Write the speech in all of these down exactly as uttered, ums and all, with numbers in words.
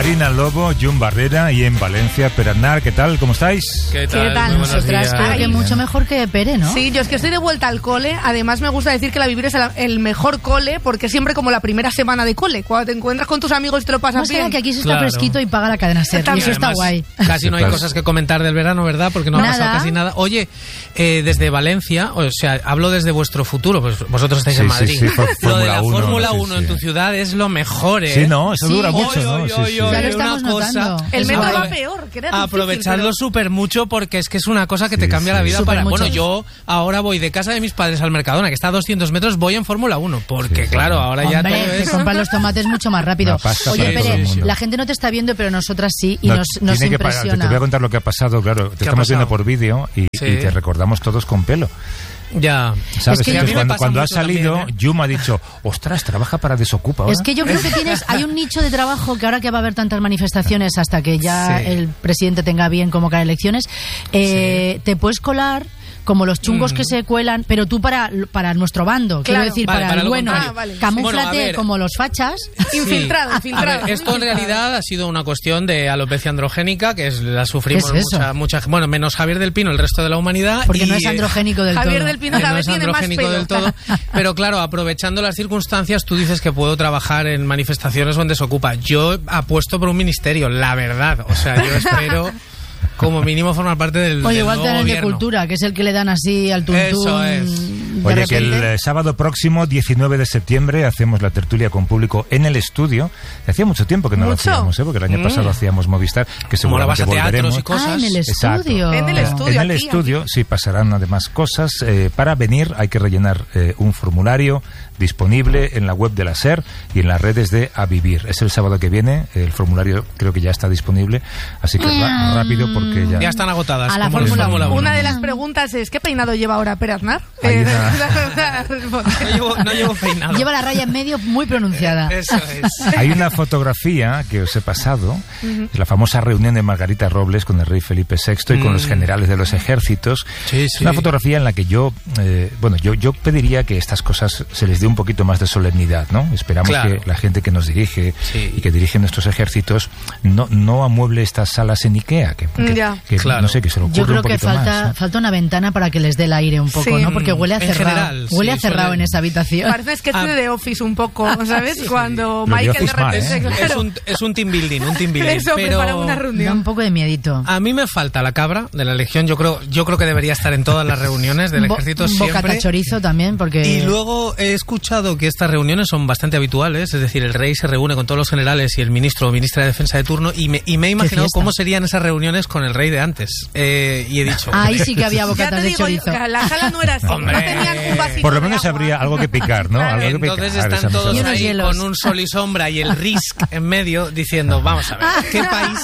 Marina Lobo, Jun Barrera y en Valencia, Pere Aznar. ¿Qué tal? ¿Cómo estáis? ¿Qué tal? ¿Qué tal? Nosotras creo que mucho mejor que Pere, ¿no? Sí, yo es que estoy de vuelta al cole. Además me gusta decir que la Vivir es el, el mejor cole, porque siempre como la primera semana de cole, cuando te encuentras con tus amigos y te lo pasas Más bien. que aquí se está Claro. fresquito y paga la cadena SER, y eso está Además, guay. Casi no hay Claro. cosas que comentar del verano, ¿verdad? Porque no ha Nada. pasado casi nada. Oye, eh, desde Valencia, o sea, hablo desde vuestro futuro, pues vosotros estáis Sí, en sí, Madrid. sí, for- Lo de la Fórmula uno, Fórmula sí, uno sí. en tu ciudad es lo mejor, ¿eh? Sí, no, eso Sí. dura mucho, Oy, ¿no? oy, Sí, oy, sí. oy, Ya lo una estamos cosa. notando. El Es metro guay. va peor, que era difícil, Aprovechadlo pero- súper mucho porque es que es una cosa que Sí, te cambia sí. la vida Súper para... mucho. Bueno, yo ahora voy de casa de mis padres al Mercadona, que está a doscientos metros, voy en Fórmula uno, porque Sí, claro, sí. ahora ya Hombre, todo te es... compran los tomates mucho más rápido. Una pasta Oye, para todo Pere, el mundo. la gente no te está viendo, pero nosotras sí, y No, nos, nos tiene que parar. Te, impresiona. te voy a contar lo que ha pasado, claro. Te ¿Qué ha estamos viendo pasado? por vídeo y, Sí. y te recordamos todos con pelo. Ya. ¿Sabes? Es que Entonces, a mí me cuando, pasa cuando ha mucho salido, también, ¿eh? Yuma ha dicho, ostras, trabaja para Desocupa ahora. Es que yo creo que tienes, hay un nicho de trabajo que ahora que va a haber tantas manifestaciones hasta que ya Sí. el presidente tenga bien convocar elecciones, eh, te puedes colar como los chungos Mm. que se cuelan, pero tú para, para nuestro bando, quiero Claro. decir, Vale, para, para el lo bueno, contrario. Ah, vale. camúflate Bueno, a ver. como los fachas. Infiltrado, A infiltrado. ver, esto en realidad ha sido una cuestión de alopecia androgénica, que es, la sufrimos ¿Qué es eso? mucha, mucha, bueno, menos Javier del Pino, el resto de la humanidad. Porque y, no es androgénico del Javier todo. del Pino que cada no vez es tiene más androgénico pelo. del todo, pero claro, aprovechando las circunstancias, tú dices que puedo trabajar en manifestaciones donde se ocupa. Yo apuesto por un ministerio, la verdad. O sea, yo espero como mínimo formar parte del, Oye, del igual nuevo tenés de gobierno. cultura, que es el que le dan así al tuntún. Eso es. de Oye, que el repente. eh, sábado próximo, diecinueve de septiembre, hacemos la tertulia con público en el estudio. Hacía mucho tiempo que no ¿Mucho? lo hacíamos, ¿eh? Porque el año Mm. pasado hacíamos Movistar, que Como ahora vas seguramente a teatros volveremos. y cosas. Ah, en el Exacto. estudio. En el estudio. En el aquí, estudio, sí, pasarán además cosas. Eh, para venir hay que rellenar eh, un formulario disponible en la web de la SER y en las redes de A Vivir. Es el sábado que viene, el formulario creo que ya está disponible, así que ra- rápido porque ya... Ya están agotadas. A la como el Fórmula Fórmula uno. uno. Una de las preguntas es, ¿qué peinado lleva ahora Pere Aznar? Hay Eh, una- No llevo, no llevo peinado. Lleva la raya en medio muy pronunciada. Eso es. Hay una fotografía que os he pasado, es la famosa reunión de Margarita Robles con el rey Felipe sexto y con Mm. los generales de los ejércitos. Sí, Es sí. una fotografía en la que yo, eh, bueno, yo, yo pediría que estas cosas se les dé un poquito más de solemnidad, ¿no? Esperamos Claro. que la gente que nos dirige Sí. y que dirige nuestros ejércitos no, no amueble estas salas en Ikea, que, que- Ya. que Claro. no sé, que se lo ocurre Yo creo un que poquito falta, más, ¿no? falta una ventana para que les dé el aire un poco, Sí. ¿no? Porque huele a En cerrado. general, huele sí, a cerrado suele- en esa habitación. Parece sketch Ah. de The Office un poco, ¿sabes? Cuando Lo de Michael de Office mal, repente... ¿eh? claro, Es un, es un team building, un team building. eso, pero prepara una Da reunión. un poco de miedito. a mí me falta la cabra de la Legión. Yo creo, yo creo que debería estar en todas las reuniones del Bo- ejército bocata siempre. chorizo también, porque... Y luego he escuchado que estas reuniones son bastante habituales, es decir, el rey se reúne con todos los generales y el ministro o ministra de defensa de turno, y me, y me he imaginado fiesta. cómo serían esas reuniones con el rey de antes. Eh, y he dicho... Ahí sí que había Ya bocatas te de digo yo, chorizo. que la sala no era así, Hombre. no tenían un vasito Por lo de menos agua. habría algo que picar, ¿no? Algo que Entonces picar, están esa todos Y unos ahí hielos. con un sol y sombra y el Risk en medio diciendo, vamos a ver, ¿qué país?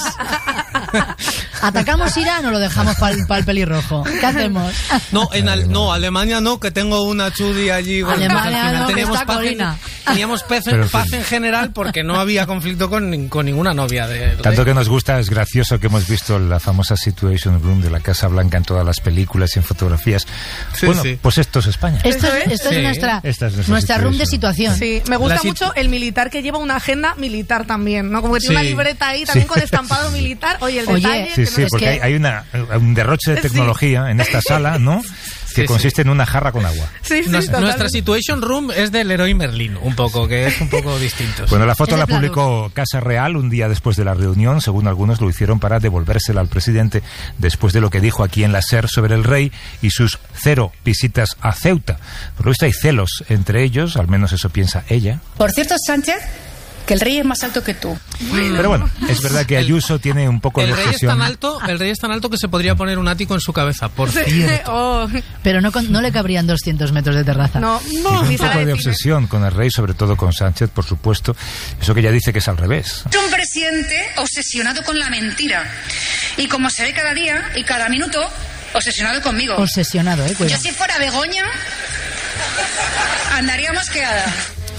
¿Atacamos Irán o lo dejamos para el pelirrojo? ¿Qué hacemos? No, en al- no, Alemania no, que tengo una chudi allí. Bueno, Alemania pues al final no, que teníamos está paz, en, Corina. teníamos paz, en- Pero, paz sí. en general porque no había conflicto con, nin- con ninguna novia de Tanto que nos gusta, es gracioso que hemos visto la famosa Situation Room de la Casa Blanca en todas las películas y en fotografías. Sí, bueno, sí. pues esto es España. Esto ¿Eso es, es? esto Sí. es nuestra, Esta es nuestra nuestra room de situation. situación. Sí, me gusta La sit- mucho el militar que lleva una agenda militar también, ¿no? Como que tiene Sí. una libreta ahí también Sí. con estampado militar. Oye, el Oye, detalle... Sí, que sí, no es porque que- hay, hay una, un derroche de Sí. tecnología en esta sala, ¿no? Que Sí, consiste en una jarra con agua. Sí, sí, Nues- totalmente. nuestra Situation Room es del Leroy Merlin, un poco, que es un poco distinto. Bueno, la foto Es de la Pladur. publicó Casa Real un día después de la reunión. Según algunos lo hicieron para devolvérsela al presidente después de lo que dijo aquí en la SER sobre el rey y sus cero visitas a Ceuta. Por lo visto hay celos entre ellos, al menos eso piensa ella. Por cierto, Sánchez, que el rey es más alto que tú. Pero bueno, es verdad que Ayuso tiene un poco de el rey es obsesión. tan alto, el rey es tan alto que se podría poner un ático en su cabeza, por Sí. cierto. Oh, Pero no, con- no le cabrían doscientos metros de terraza. no, Tiene no, un ni sala poco de de cine. obsesión con el rey, sobre todo con Sánchez, por supuesto. Eso que ella dice que es al revés. Es un presidente obsesionado con la mentira. Y como se ve cada día y cada minuto, obsesionado conmigo. Obsesionado, eh, Yo cuidado. si fuera Begoña, andaría mosqueada.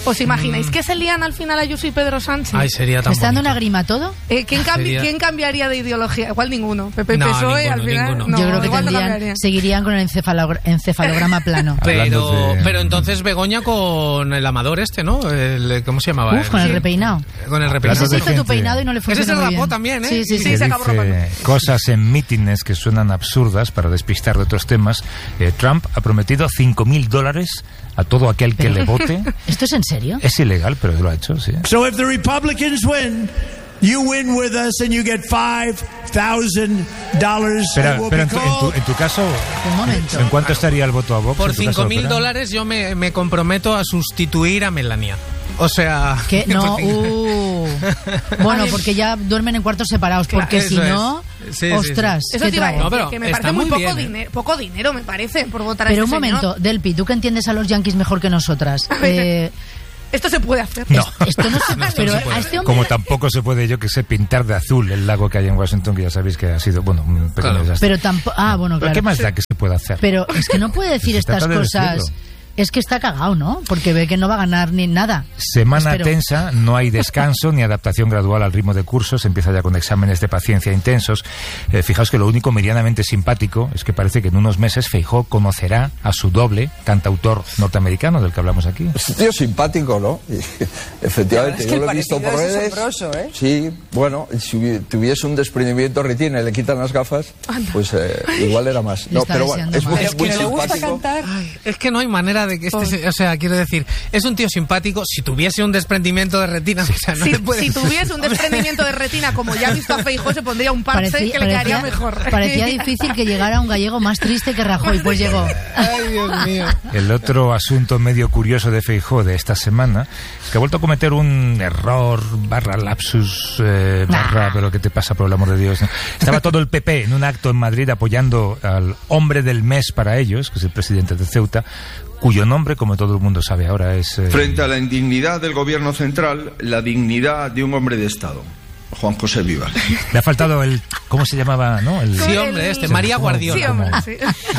¿Os imagináis que se lían al final Ayuso y Pedro Sánchez? Ay, sería tan ¿Está dando bonito. una grima todo? Eh, ¿quién, cambi- Sería- ¿Quién cambiaría de ideología? Igual ninguno. P P y No, P S O E ninguno, al final. ninguno. No, Yo creo que igual no tendrían, cambiarían. seguirían con el encefalog- encefalograma plano. Pero, Hablando de- pero entonces Begoña con el amador este, ¿no? El, ¿Cómo se llamaba? Uf, con el Sí. repeinado. Con el Hablando repeinado. de Ese hizo tu gente- peinado y no le Ese funcionó se muy rapó bien. también, ¿eh? Sí, sí, sí. Sí, que se acabó dice rapando. cosas en mítines que suenan absurdas para despistar de otros temas. Eh, Trump ha prometido cinco mil dólares a todo aquel que le vote. ¿Esto es en serio? Es ilegal, pero lo ha hecho, sí. So if the Republicans win, you win with us and you get five thousand dollars. Pero, pero en, tu, en, tu, en tu caso, Un momento. ¿en cuánto estaría el voto a Vox? Por en tu caso, cinco mil Opera? dólares yo me, me comprometo a sustituir a Melania. O sea... ¿Qué? No, por cinco- uh. Bueno, porque ya duermen en cuartos separados, porque Eso si no, es. Sí, sí, ostras, sí. Eso qué te iba a trago. decir, No, pero que me está parece muy, muy poco, bien, ¿eh? dinero, poco dinero, me parece, por votar Pero a un este señor. momento, Delpi, tú que entiendes a los yanquis mejor que nosotras. Eh, Esto se puede hacer. No. esto no se, No, esto pero no se puede. a este hombre Como tampoco se puede, yo que sé, pintar de azul el lago que hay en Washington, que ya sabéis que ha sido, bueno, un pequeño Claro. desastre. pero tampoco, ah, bueno, ¿Pero claro. qué más da que se pueda hacer? Pero es que no puede decir Se estas trata de cosas. decirlo. Es que está cagado, ¿no? Porque ve que no va a ganar ni nada. Semana Espero. tensa, no hay descanso ni adaptación gradual al ritmo de cursos, empieza ya con exámenes de paciencia intensos. Eh, fijaos que lo único medianamente simpático es que parece que en unos meses Feijóo conocerá a su doble, cantautor norteamericano del que hablamos aquí. Es un tío simpático, ¿no? Y, efectivamente, Es que yo el lo he visto por parecido es redes. asombroso, ¿eh? Sí, bueno, si hubi- tuviese un desprendimiento retina y le quitan las gafas, pues eh, igual era más. Le No, está pero bueno, deseando es muy, más. Pero es muy que le gusta simpático. cantar. Es que no hay manera de que este... se- O sea, quiero decir, es un tío simpático. Si tuviese un desprendimiento de retina, o sea, no Si, le puedes... si tuviese un desprendimiento de retina, como ya ha visto a Feijóo, se pondría un parche Parecía, que le quedaría parecía- mejor. parecía difícil que llegara un gallego más triste que Rajoy, pues llegó. Ay, Dios mío. El otro asunto medio curioso de Feijóo de esta semana es que ha vuelto a cometer un error, barra lapsus, eh, barra, pero ¿qué te pasa, por el amor de Dios? Estaba todo el P P en un acto en Madrid apoyando al hombre del mes para ellos, que es el presidente de Ceuta, cuyo nombre, como todo el mundo sabe ahora, es... eh, Frente a la indignidad del gobierno central, la dignidad de un hombre de Estado, Juan José Vivas. Le ha faltado el... ¿Cómo se llamaba? ¿No? El, Sí, hombre, este, María ¿cómo- Guardiola. Sí, hombre, como- sí.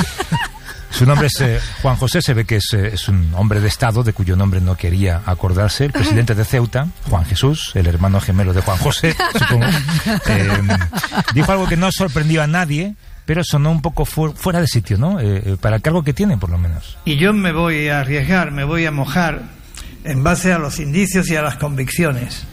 Su nombre es eh, Juan José, se ve que es, eh, es un hombre de Estado de cuyo nombre no quería acordarse. El presidente de Ceuta, Juan Jesús, el hermano gemelo de Juan José, supongo, eh, dijo algo que no sorprendió a nadie, pero sonó un poco fu- fuera de sitio, ¿no? Eh, eh, para el cargo que tiene, por lo menos. Y yo me voy a arriesgar, me voy a mojar en base a los indicios y a las convicciones.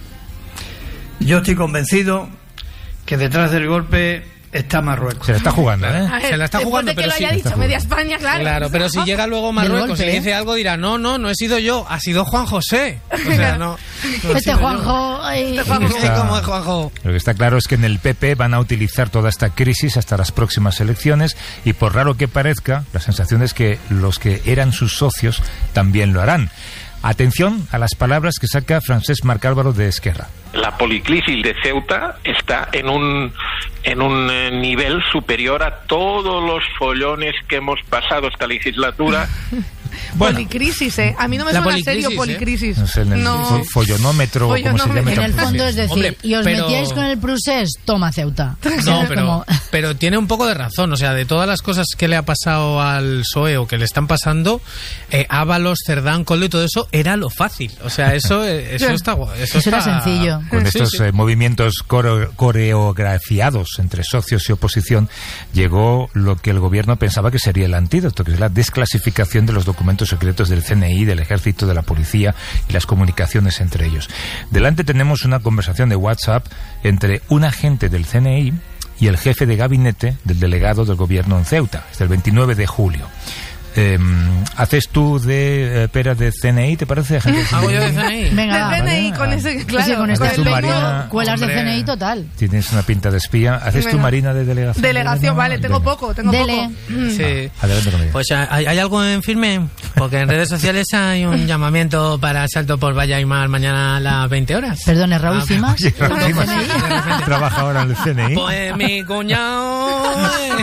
Yo estoy convencido que detrás del golpe está Marruecos. Se la está jugando, ¿eh? A ver, Se la está después jugando, de que pero lo sí. haya dicho Está media jugando. España, claro. Claro, pero si llega luego Marruecos golpe, y dice ¿eh? algo, dirá, no, no, no he sido yo, ha sido Juan José. O sea, no. no he Este sido yo. Juanjo... ay, Este Juanjo. Sí, como es Juanjo. Lo que está claro es que en el P P van a utilizar toda esta crisis hasta las próximas elecciones y por raro que parezca, la sensación es que los que eran sus socios también lo harán. Atención a las palabras que saca Francesc Marc Álvaro de Esquerra. La policrisis de Ceuta está en un en un eh, nivel superior a todos los follones que hemos pasado esta legislatura. Bueno, Policrisis, ¿eh? A mí no me La suena policrisis, serio ¿eh? policrisis. no sé, en el fo- follonómetro, o como se llame. Follonómetro. En el tampoco fondo sé. es decir, Hombre, y os pero- metíais con el Prusés, toma Ceuta. No, pero, Como- pero tiene un poco de razón. O sea, de todas las cosas que le ha pasado al P S O E o que le están pasando, eh, Ábalos, Cerdán, Coldo y todo eso era lo fácil. O sea, eso, eh, eso está guay. Eso, Eso era está- sencillo. Con Sí, estos sí. eh, movimientos coreo- coreografiados entre socios y oposición, llegó lo que el gobierno pensaba que sería el antídoto, que es la desclasificación de los documentos secretos del C N I, del Ejército, de la Policía y las comunicaciones entre ellos. Delante tenemos una conversación de WhatsApp entre un agente del C N I y el jefe de gabinete del delegado del gobierno en Ceuta, es del veintinueve de julio. Eh, ¿Haces tú de eh, pera de C N I, te parece? agente del Hago yo de C N I? C N I. Venga, Del va. C N I, vale. con ese, Sí, claro. con este Haces tú, aspecto, Marina. cuelas de Hombre. C N I total. Tienes una pinta de espía. ¿Haces tú, Venga. Marina, de delegación? Delegación, vale, tengo Venga. poco, tengo Dele. poco. Mm. Sí. Adelante con ella. Pues ¿hay, hay algo en firme? Porque en redes sociales hay un llamamiento para salto por Valla y Mar mañana a las veinte horas. Perdone, Raúl Ah, Cimas. Oye, Raúl del Cimas C N I. trabaja ahora en el C N I. Pues mi cuñado, eh,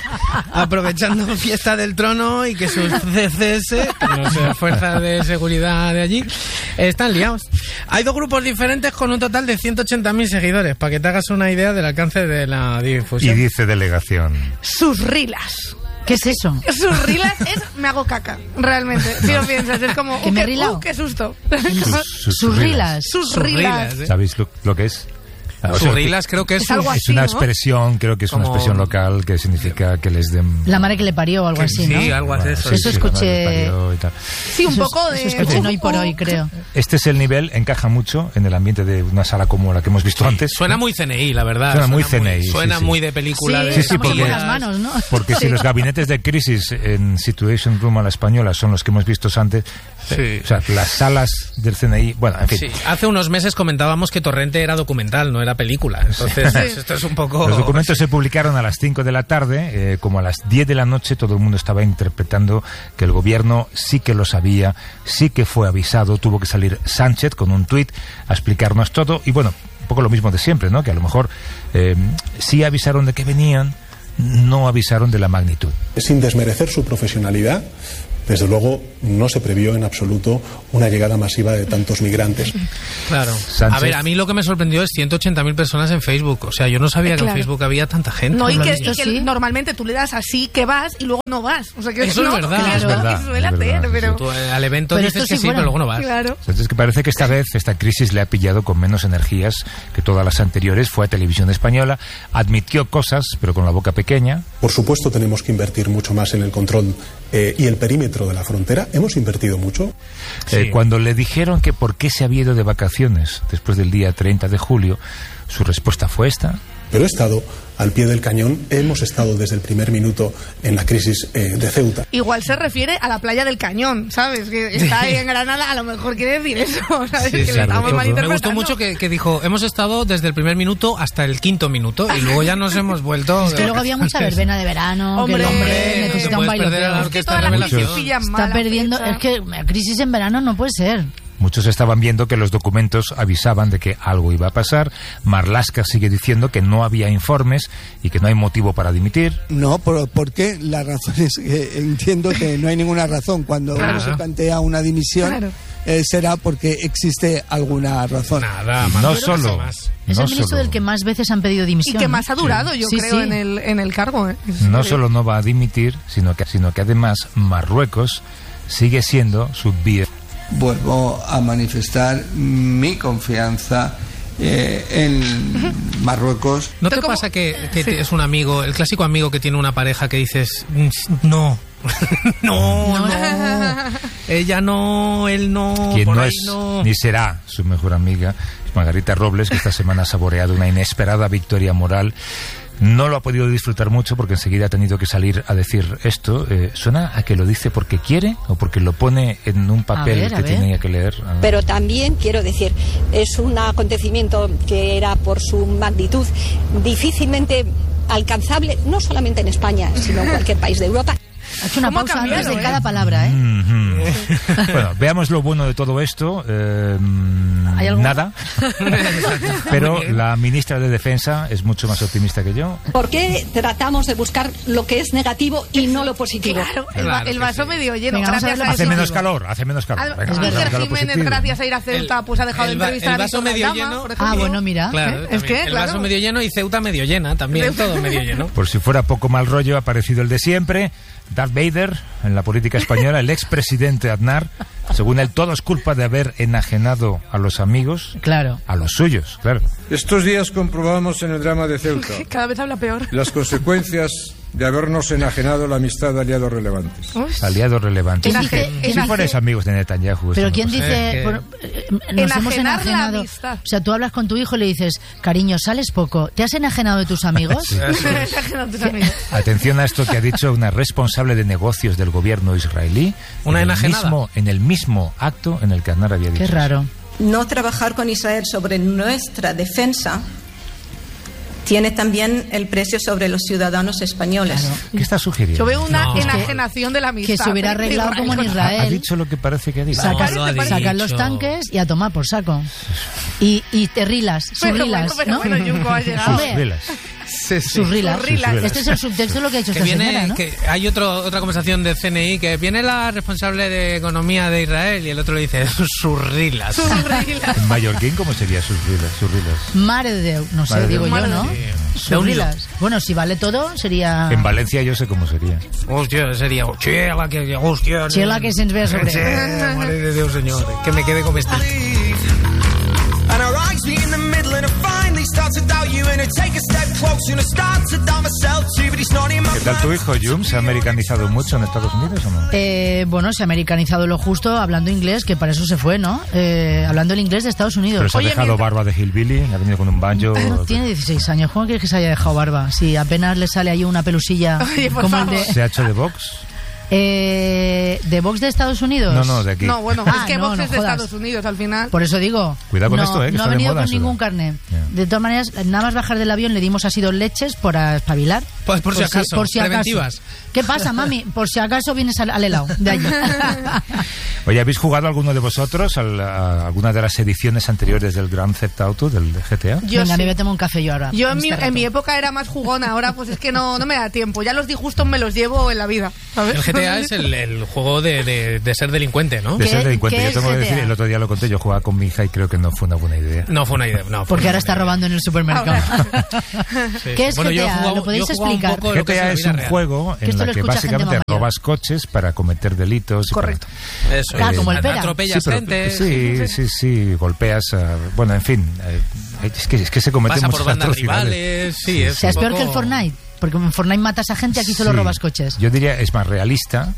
aprovechando fiesta del trono y que sus C C S, no sé, fuerzas de seguridad de allí, están liados. Hay dos grupos diferentes con un total de ciento ochenta mil seguidores, para que te hagas una idea del alcance de la Y difusión. dice delegación. Sus rilas. ¿Qué es eso? Sus rilas es me hago caca, realmente. Si lo piensas, es como, ¿Que uh, me he qué, rilao? uh, qué susto. Sus, Sus rilas. Sus Sus rilas. rilas, ¿eh? ¿Sabéis lo, lo que es? Ah, o sea, Surrilas creo que es, Es algo sus- así, es una ¿no? expresión, creo que es una Como- expresión local que significa que les den... La madre que le parió o algo así, ¿no? Sí, algo así. Bueno, Eso, sí, Eso sí, la madre escuché- les parió y tal. Sí, un Eso es- poco de... Eso escuché en Hoy por Hoy, creo. Este es el nivel, encaja mucho en el ambiente de una sala como la que hemos visto antes. Suena muy C N I, la verdad. Suena muy C N I, sí, Suena sí. muy de película. Sí, de sí, estamos en porque- buenas manos, ¿no? Porque si los gabinetes de crisis en Situation Room a la española son los que hemos visto antes, Sí. eh, o sea, las salas del C N I, bueno, en fin. Sí, hace unos meses comentábamos que Torrente era documental, no era película. Entonces, Sí. esto es un poco... Los documentos se publicaron a las cinco de la tarde, eh, como a las diez de la noche todo el mundo estaba interpretando que el gobierno sí que lo sabía, sí que fue avisado, tuvo que salir Sánchez con un tuit a explicarnos todo y bueno, un poco lo mismo de siempre, ¿no? Que a lo mejor eh, sí avisaron de que venían, no avisaron de la magnitud. Sin desmerecer su profesionalidad, desde luego no se previó en absoluto una llegada masiva de tantos migrantes. Claro. Sánchez. A ver, a mí lo que me sorprendió es ciento ochenta mil personas en Facebook. O sea, yo no sabía que Claro. en Facebook había tanta gente. No, y ¿Lo que, has visto? y que Sí. normalmente tú le das así que vas y luego no vas. O sea, que Eso es no, verdad. claro, Es verdad, que suele es verdad, hacer, sí, pero... Tú, eh, al evento Pero dices esto que sí sí, fueron. pero luego no vas. Claro. Entonces que parece que esta vez esta crisis le ha pillado con menos energías que todas las anteriores. Fue a Televisión Española, admitió cosas, pero con la boca pequeña. Por supuesto tenemos que invertir mucho más en el control eh, y el perímetro de la frontera. Hemos invertido mucho. Eh, Sí. cuando le dijeron que por qué se había ido de vacaciones después del día treinta de julio, su respuesta fue esta. Pero he estado al pie del cañón, hemos estado desde el primer minuto en la crisis eh, de Ceuta. Igual se refiere a la playa del Cañón, ¿sabes? Que está ahí en Granada, a lo mejor quiere decir eso, ¿sabes? Sí, que sí, le estamos todo. malinterpretando. Me gustó mucho que, que dijo, hemos estado desde el primer minuto hasta el quinto minuto y luego ya nos hemos vuelto... Es que luego había mucha verbena de verano, que el Hombre, hombre te necesita puedes un perder a la bailoteo. orquesta Todas las revelación. crisis pillan Está mala perdiendo... fecha. Es que la crisis en verano no puede ser. Muchos estaban viendo que los documentos avisaban de que algo iba a pasar. Marlaska sigue diciendo que no había informes y que no hay motivo para dimitir. No, por- porque la razón es que entiendo que no hay ninguna razón. Cuando Claro. uno se plantea una dimisión, Claro. eh, será porque existe alguna razón. Nada, Y más. no Yo creo que solo, más. Es no el ministro solo- del que más veces han pedido Y dimisión. que ¿no? más ha durado, yo Sí, creo, sí. En, el, en el cargo. ¿eh? no solo no va a dimitir, sino que, sino que además Marruecos sigue siendo su B F. Vuelvo a manifestar mi confianza eh, en Marruecos. ¿No te pasa que, que te- es un amigo, el clásico amigo que tiene una pareja que dices, "Mm, no, no, no, ella no, él no, Quien por no ahí es no"? ni será su mejor amiga es Margarita Robles, que esta semana ha saboreado una inesperada victoria moral. No lo ha podido disfrutar mucho porque enseguida ha tenido que salir a decir esto. Eh, ¿Suena a que lo dice porque quiere o porque lo pone en un papel ver, a que ver. tenía que leer? Ah. Pero también, quiero decir, es un acontecimiento que era por su magnitud difícilmente alcanzable, no solamente en España, sino en cualquier país de Europa. Ha hecho una ¿Cómo ha pausa cambiado, antes de eh? cada palabra, ¿eh? Mhm. Bueno, veamos lo bueno de todo esto. Eh, ¿Hay algo? nada. Pero la ministra de Defensa es mucho más optimista que yo. ¿Por qué tratamos de buscar lo que es negativo y no lo positivo? Claro, el, va- el vaso medio lleno. Venga, vamos a gracias ver a Hace eso. menos calor, hace menos calor. Al- Venga, vamos a Iker buscar lo Jiménez, positivo. gracias a ir a Ceuta, pues ha dejado de El va- entrevistar el a vaso Víctor medio Aldama, lleno. por ejemplo. Ah, bueno, mira. Claro, Es también. que, el claro. vaso medio lleno y Ceuta medio llena, también, todo medio lleno. Por si fuera poco mal rollo, ha aparecido el de siempre. Darth Vader, en la política española, el expresidente Aznar. Según él, todo es culpa de haber enajenado a los amigos, Claro. a los suyos, claro. Estos días comprobamos en el drama de Ceuta Cada vez habla peor. las consecuencias de habernos enajenado la amistad de aliados relevantes. Aliados relevantes. ¿Quién dice- Si quién dice- fueres amigos de Netanyahu. Pero esto no ¿quién pasa. dice? Es que- por- eh, nos hemos Enajenar la enajenado. amistad. O sea, tú hablas con tu hijo y le dices, cariño, sales poco. ¿Te has enajenado de tus amigos? Sí. Enajenar a tus amigos. Atención a esto que ha dicho una responsable de negocios del gobierno israelí. Una en el enajenada. mismo, en el mismo acto en el que Aznar había dicho. Qué raro. No trabajar con Israel sobre nuestra defensa tiene también el precio sobre los ciudadanos españoles. ¿Qué está sugiriendo? Yo veo una No. enajenación de la amistad. Que se hubiera arreglado como en Ha Israel. dicho lo que parece que ha dicho. Sacas, No, lo ha sacan dicho. los tanques y a tomar por saco. Y, y te rilas, sus Pero rilas, bueno, pero ¿no? bueno, Yunko ha llegado. Hombre, Velas. Sí, sí. sus rilas. Sus rilas. Este es el subtexto de lo que ha dicho Que esta viene, señora, ¿no? que hay otro, otra conversación de C N I que viene la responsable de economía de Israel y el otro le dice sus rilas. Sus rilas. En mallorquín, ¿cómo sería sus rilas? Sus rilas? Mare de Déu, no sé, Mare de digo Déu. yo, ¿no? Sí. Sufrilas. Bueno, si vale todo, sería... En Valencia yo sé cómo sería. Hostia, sería... Chela, que... Hostia... Chela, que se ens ve a sobre. Sí, madre de Dios, señor. Que me quede comestible. ¿Qué tal tu hijo, Jum? ¿Se ha americanizado mucho en Estados Unidos o no? Eh, bueno, se ha americanizado lo justo hablando inglés, que para eso se fue, ¿no? Eh, hablando el inglés de Estados Unidos. Pero se ha Oye, dejado mi... barba de hillbilly, ha venido con un banjo... No, tiene dieciséis años. ¿Cómo quieres que se haya dejado barba? Si apenas le sale ahí una pelusilla. Oye, por como favor. el de... ¿Se ha hecho de Vox? Eh, ¿De Vox de Estados Unidos? No, no, de aquí. No, bueno, Ah, es que no, Vox no es de jodas. Estados Unidos al final. Por eso digo. Cuidado con no, esto, eh, que no está ha de venido moda con eso. ningún carnet. De todas maneras, nada más bajar del avión le dimos así dos leches para espabilar. Pues por si acaso, por si acaso. preventivas. ¿Qué pasa, mami? Por si acaso vienes al, al helado de allí. Oye, ¿habéis jugado alguno de vosotros al- a alguna de las ediciones anteriores del Grand Theft Auto, del G T A? Yo Venga, sí. me voy a tomar un café yo ahora. Yo en mi, este en mi rato. época era más jugona, ahora pues es que no, no me da tiempo. Ya los disgustos me los llevo en la vida, ¿sabes? El G T A es el, el juego de, de, de ser delincuente, ¿no? De ¿Qué- ser delincuente. qué Yo es tengo que G T A? decir, el otro día lo conté, yo jugaba con mi hija y creo que no fue una buena idea. No fue una idea, no. fue Porque una ahora está idea. robando en el supermercado. Sí, ¿Qué sí. es Bueno, yo he G T A? jugado- ¿Lo podéis yo he jugado un explicar? poco lo que G T A la es vida un real. juego Que en esto la lo que escucha gente básicamente mamá mayor. robas coches para cometer delitos. y Correcto. Eso. Ah, es. como el Pera. Atropellas pero- gente. sí, sí, sí, golpeas. a- bueno, en fin, eh, es, que, es que se cometen Pasa por muchas bandas atrocidades. rivales. Sí, es O sea, es un peor poco- que el Fortnite. Porque en Fortnite matas a gente, aquí solo Sí. robas coches. Yo diría, es más realista.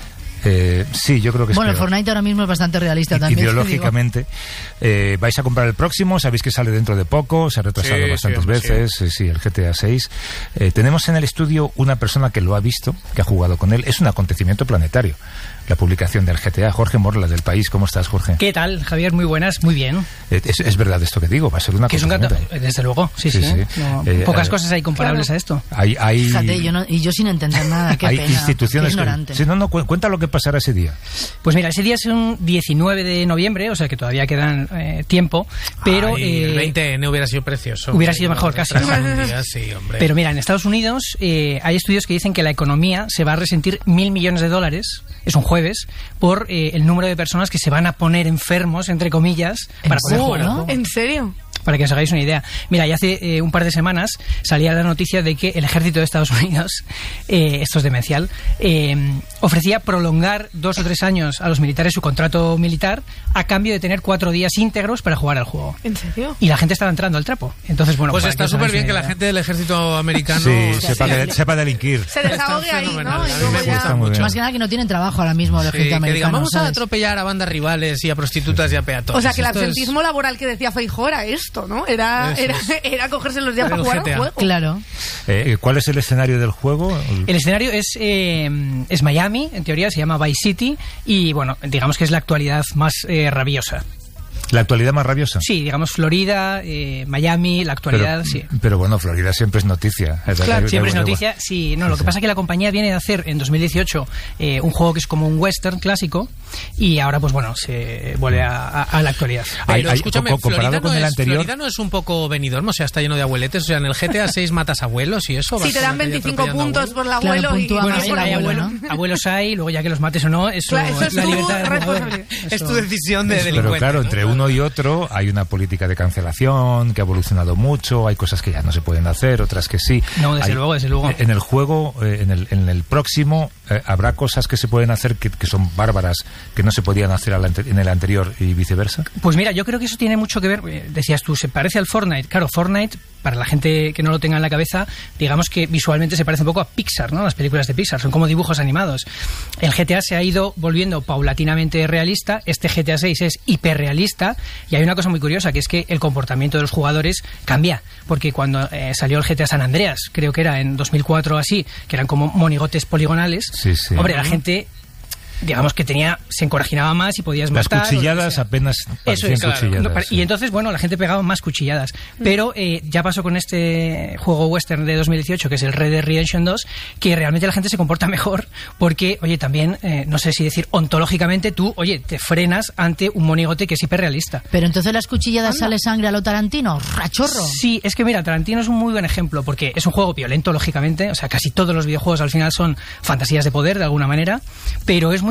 Eh, sí, yo creo que es Bueno, el peor. Fortnite ahora mismo es bastante realista I- también. te digo. Ideológicamente, eh, vais a comprar el próximo, sabéis que sale dentro de poco, se ha retrasado Sí, sí, bastantes hombre, veces, sí. sí, el G T A seis. Eh, tenemos en el estudio una persona que lo ha visto, que ha jugado con él, es un acontecimiento planetario, la publicación del G T A. Jorge Morlas, del País, ¿cómo estás, Jorge? ¿Qué tal, Javier? Muy buenas, muy bien. Eh, es, es verdad esto que digo, va a ser una Que es un gato, desde luego, sí, sí. Sí, sí. No, Eh, pocas eh, cosas hay comparables a esto. Hay, hay, Fíjate, yo no- y yo sin entender nada, qué hay pena. instituciones Qué que... ignorante. Sí, no, no, cu- cuenta lo que pasará ese día. Pues mira, ese día es un diecinueve de noviembre, o sea que todavía quedan eh, tiempo, pero... Ay, eh, el veinte N hubiera sido precioso. hubiera sido mejor, casi. Retrasar un día, sí, hombre. Pero mira, en Estados Unidos eh, hay estudios que dicen que la economía se va a resentir mil millones de dólares, es un jueves, por eh, el número de personas que se van a poner enfermos, entre comillas, para poder jugar al juego. ¿En serio? Para que os hagáis una idea. Mira, ya hace eh, un par de semanas salía la noticia de que el ejército de Estados Unidos, eh, esto es demencial, eh, ofrecía prolongar dos o tres años a los militares su contrato militar a cambio de tener cuatro días íntegros para jugar al juego. ¿En serio? Y la gente estaba entrando al trapo. Entonces, bueno, Pues para está os súper hagáis bien una que la idea. gente del ejército americano... Sí, sepa, de- sepa delinquir. Se desahogue ahí, fenomenal. ¿no? A Y mí luego me ya- gusta mucho. Más que nada que no tienen trabajo ahora mismo de Sí, gente que americana. digan, vamos a ¿sabes? atropellar a bandas rivales y a prostitutas y a peatones. O sea, que el Esto es- absentismo laboral que decía Feijóo era esto, ¿no? Era, Eso era, es. era cogerse los días Era para el jugar G T A. al juego. Claro. Eh, ¿Cuál es el escenario del juego? El escenario es, eh, es Miami, en teoría se llama Vice City, y bueno, digamos que es la actualidad más eh, rabiosa. ¿La actualidad más rabiosa? Sí, digamos Florida, eh, Miami, la actualidad, pero, sí. pero bueno, Florida siempre es noticia. Da- da- da- Siempre es da- da- noticia. Sí, no, lo que pasa es que la compañía viene de hacer en dos mil dieciocho eh, un juego que es como un western clásico y ahora, pues bueno, se vuelve a, a- a la actualidad. Pero escúchame, co- comparado Florida, con no el es, anterior- Florida no es un poco Benidorm, o sea, está lleno de abueletes. O sea, en el G T A seis matas abuelos y eso. Si vas te por dan la calle veinticinco atropellando puntos por el Claro, abuelo y... puntúa Bueno, más hay, el hay abuelo, abuelo- ¿no? abuelos hay, luego ya que los mates o no, eso, Claro, eso es la tu libertad del jugador. responsabilidad. Es tu decisión de Pero delincuente. claro, ¿no? entre uno y otro hay una política de cancelación que ha evolucionado mucho, hay cosas que ya no se pueden hacer, otras que sí. No, desde Hay- luego, desde luego. En el juego, eh, en, el, en el próximo, eh, habrá cosas que se pueden hacer que, que son bárbaras, que no se podían hacer al ante- en el anterior y viceversa. Pues mira, yo creo que eso tiene mucho que ver, eh, decías tú, se parece al Fortnite. Claro, Fortnite, para la gente que no lo tenga en la cabeza, digamos que visualmente se parece un poco a Pixar, ¿no? Las películas de Pixar, son como dibujos animados. El G T A se ha ido volviendo paulatinamente realista, este G T A seis es hiperrealista, y hay una cosa muy curiosa, que es que el comportamiento de los jugadores cambia, porque cuando eh, salió el G T A San Andreas, creo que era en dos mil cuatro o así, que eran como monigotes poligonales, Sí, sí. hombre, la gente... digamos que tenía se encorajinaba más y podías Las matar. o lo que cuchilladas sea. apenas Eso parecían es, claro. cuchilladas. No, pa- sí. Y entonces, bueno, la gente pegaba más cuchilladas. Pero eh, ya pasó con este juego western de dos mil dieciocho, que es el Red Dead Redemption dos, que realmente la gente se comporta mejor porque, oye, también, eh, no sé si decir ontológicamente, tú, oye, te frenas ante un monigote que es hiperrealista. Pero entonces las cuchilladas sale sangre a lo Tarantino, rachorro. Sí, es que mira, Tarantino es un muy buen ejemplo porque es un juego violento, lógicamente, o sea, casi todos los videojuegos al final son fantasías de poder, de alguna manera, pero es muy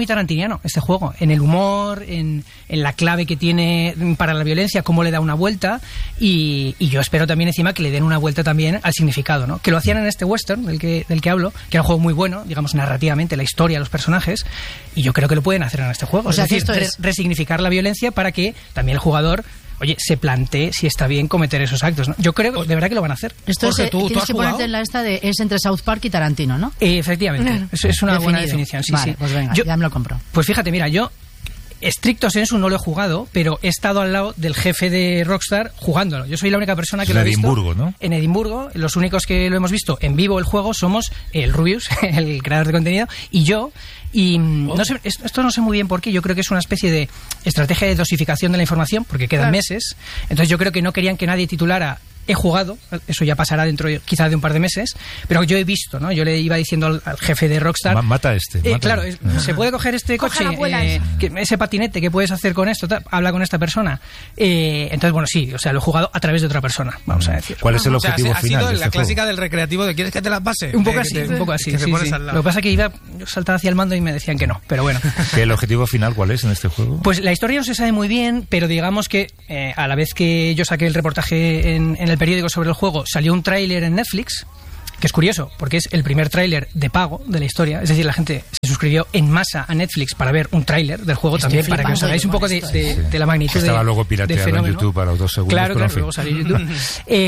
muy tarantiniano este juego, en el humor, en, en la clave que tiene para la violencia, cómo le da una vuelta, y, y yo espero también encima que le den una vuelta también al significado, ¿no? Que lo hacían en este western del que, del que hablo, que era un juego muy bueno, digamos, narrativamente, la historia, los personajes, y yo creo que lo pueden hacer en este juego. O sea, es decir, esto re- es... resignificar la violencia para que también el jugador, oye, se plantee si está bien cometer esos actos, ¿no? Yo creo que de verdad que lo van a hacer. Esto Jorge, es, ¿tú, tienes tú has que jugado? ponerte en la esta de es entre South Park y Tarantino, ¿no? Eh, efectivamente, es, es una Definido. buena definición, sí, Vale, sí. pues venga, Yo- ya me lo compro. Pues fíjate, mira, yo estricto sensu no lo he jugado, pero he estado al lado del jefe de Rockstar jugándolo. Yo soy la única persona que En lo ha visto. Edimburgo, ¿no? En Edimburgo. Los únicos que lo hemos visto en vivo el juego somos el Rubius, el creador de contenido, y yo. Y oh. no sé, esto no sé muy bien por qué. Yo creo que es una especie de estrategia de dosificación de la información, porque quedan claro. meses. Entonces yo creo que no querían que nadie titulara he jugado, eso ya pasará dentro quizá de un par de meses, pero yo he visto, ¿no? Yo le iba diciendo al, al jefe de Rockstar... Ma- mata este. Eh, mata claro, es, se puede coger este coche, eh, que, ese patinete, ¿qué puedes hacer con esto? Ta, habla con esta persona. Eh, entonces, bueno, sí, o sea, lo he jugado a través de otra persona, vamos a decir. ¿Cuál es el objetivo o sea, ha final sido de la este clásica juego? del recreativo de ¿quieres que te la pase? Un poco eh, así, te, un poco así, que te sí, pones sí. al lado. Lo que pasa es que iba, yo saltaba hacia el mando y me decían que no, pero bueno. ¿Que el objetivo final cuál es en este juego? Pues la historia no se sabe muy bien, pero digamos que eh, a la vez que yo saqué el reportaje en, en el periódico sobre el juego, salió un tráiler en Netflix, que es curioso, porque es el primer tráiler de pago de la historia. Es decir, la gente se suscribió en masa a Netflix para ver un tráiler del juego. Estoy también, para que os hagáis un poco de, de, de la magnitud. Estaba de, luego pirateado en YouTube para dos segundos. Claro, pero claro, luego salió en YouTube. eh,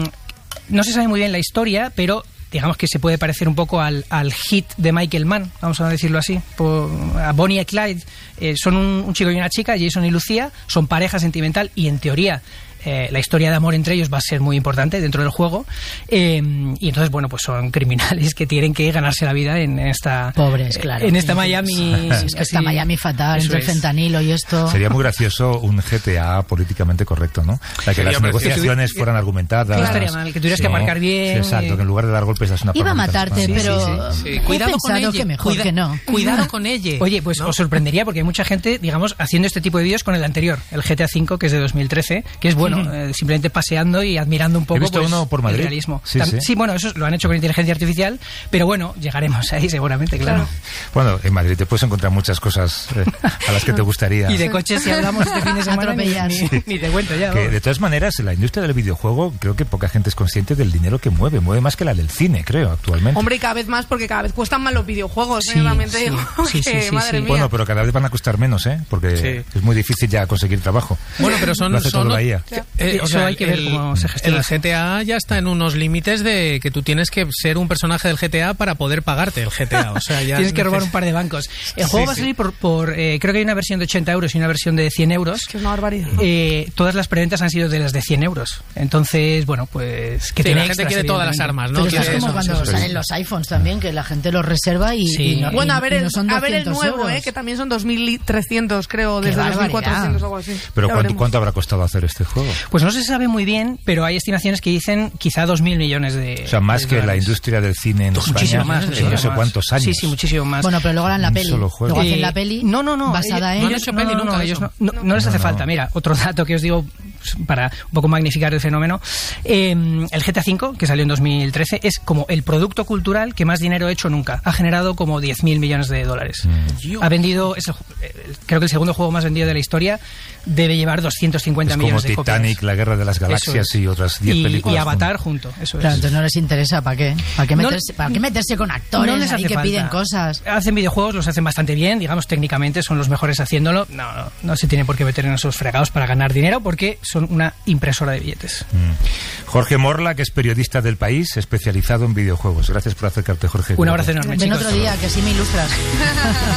no se sabe muy bien la historia, pero digamos que se puede parecer un poco al, al hit de Michael Mann, vamos a decirlo así, por, a Bonnie y Clyde. Eh, son un, un chico y una chica, Jason y Lucía, son pareja sentimental y en teoría eh, la historia de amor entre ellos va a ser muy importante dentro del juego. Eh, y entonces, bueno, pues son criminales que tienen que ganarse la vida en esta... Pobres, claro. En esta Miami... Sí, es que esta Miami fatal, entre el es. fentanilo y esto... Sería muy gracioso un G T A políticamente correcto, ¿no? La que Sería las negociaciones fueran argumentadas. No estaría mal, que tuvieras sí, que aparcar bien. Sí, exacto, que en lugar de dar golpes das una Iba a palmadita. matarte, Sí, pero sí, sí. he Cuidado con pensado ella. que mejor Cuida- que no. Cuidado con ella. Oye, pues ¿no? os sorprendería porque hay mucha gente, digamos, haciendo este tipo de vídeos con el anterior, el G T A cinco, que es de dos mil trece, que es bueno, eh, simplemente paseando y admirando un poco He visto pues, uno por Madrid. el realismo. Sí, Tam- sí. sí, bueno, eso lo han hecho con inteligencia artificial, pero bueno, llegaremos ahí seguramente, claro. Bueno, en Madrid te puedes encontrar muchas cosas eh, a las que te gustaría. Y de coches, si hablamos este fin de semana, ni, Atropellar. ni, ni te cuento ya. Que vamos. de todas maneras, la industria del videojuego, creo que poca gente es consciente del dinero que mueve. Mueve más que la del cine, creo, actualmente. Hombre, y cada vez más porque cada vez cuestan más los videojuegos, Sí, ¿eh? Realmente sí. digo Sí, sí, que, sí, madre sí. mía. Bueno, pero cada vez van a costar menos, ¿eh? Porque Sí. es muy difícil ya conseguir trabajo. Bueno, pero son... Lo hace son todo la I A. eh, Eso o sea, hay que ver el, cómo se gestiona. el G T A ya está en unos límites de que tú tienes que ser un personaje del G T A para poder pagarte el G T A. O sea, ya Tienes que robar neces- un par de bancos. El Sí, juego va a sí. salir por, por eh, creo que hay una versión de ochenta euros y una versión de cien euros. Que es una barbaridad. Eh, todas las preventas han sido de las de cien euros. Entonces, bueno, pues... que Sí, tiene la gente extras, quiere todas las evidentemente. armas, ¿no? Pero Quiere es como eso, cuando eso, eso. salen los iPhones también, que la gente los reserva y, Sí. y no, Bueno, y- a ver, y el, no son a ver el doscientos nuevo, euros. ¿eh? Que también son dos mil trescientos, creo, Qué desde dos mil barbaridad. cuatrocientos o algo así. Pero Ya ¿cuánto, veremos. ¿cuánto habrá costado hacer este juego? Pues no se sabe muy bien, pero hay estimaciones que dicen quizá dos mil millones de... O sea, más de que la dólares. industria del cine en Muchísimo España más, en muchísimo no sé más. cuántos años. Sí, sí, muchísimo más. Bueno, pero luego harán la Un peli. solo juego. Luego hacen Eh, la peli no, no, no. basada ellos- en... no han hecho peli no, no, nunca, ellos eso. no, no, no les hace No, no. falta. Mira, otro dato que os digo pues, para un poco magnificar el fenómeno. Eh, el G T A cinco, que salió en dos mil trece, es como el producto cultural que más dinero ha hecho nunca. Ha generado como diez mil millones de dólares. Mm. Ha vendido, es el ju- eh, creo que el segundo juego más vendido de la historia, debe llevar doscientos cincuenta Es como millones de Titanic, copias. La Guerra de las Galaxias Eso es. y otras diez Y- películas. Y Avatar junto, eso Claro, es. entonces no les interesa, ¿para qué? ¿Para qué No- meterse, ¿para qué meterse con actores no les ahí hace que falta. piden cosas? Hacen videojuegos, los hacen bastante bien, digamos, técnicamente son los mejores haciéndolo. No, no, no se tiene por qué meter en esos fregados para ganar dinero porque son una impresora de billetes. Mm. Jorge Morla, que es periodista del País, especializado en videojuegos. Gracias por acercarte, Jorge. Un abrazo enorme, Ven chicos. otro día, que así me ilustras.